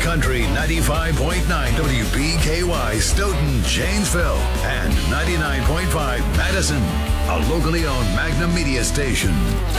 Country 95.9 WBKY, Stoughton, Janesville, and 99.5 Madison, a locally owned Magnum Media station.